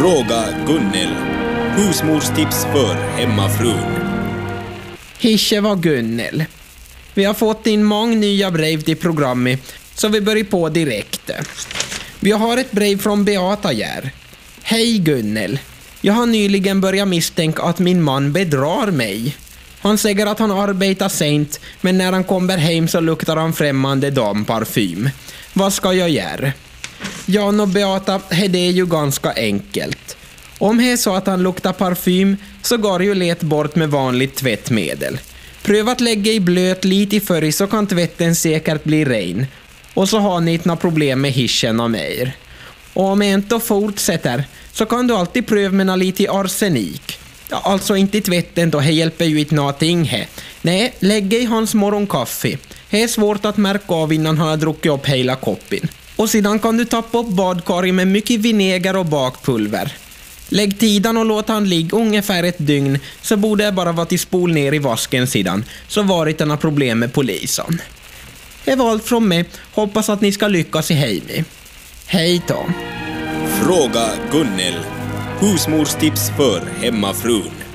Fråga Gunnel. Husmorstips för hemmafrun. Hische var Gunnel. Vi har fått in många nya brev till programmet, så vi börjar på direkt. Vi har ett brev från Beata här. Hej Gunnel. Jag har nyligen börjat misstänka att min man bedrar mig. Han säger att han arbetar sent, men när han kommer hem så luktar han främmande damparfym. Vad ska jag göra? Jan och Beata, det är ju ganska enkelt. Om det är så att han luktar parfym så går ju let bort med vanligt tvättmedel. Pröva att lägga i blöt lite förr så kan tvätten säkert bli ren. Och så har ni inte några problem med hischen och mer. Och om jag inte fortsätter så kan du alltid pröva med lite arsenik. Ja, alltså inte i tvätten då, det hjälper ju inte någonting här. Nej, lägg i hans morgonkaffe. Det är svårt att märka av innan han har druckit upp hela koppen. Och sedan kan du tappa upp badkaret med mycket vinäger och bakpulver. Lägg tiden och låt han ligga ungefär ett dygn, så borde det bara vara till spol ner i vasken sedan, så varit några problem med polisen. Det var allt från mig. Hoppas att ni ska lyckas i hejmi. Hej då. Fråga Gunnel. Husmorstips för hemmafrun.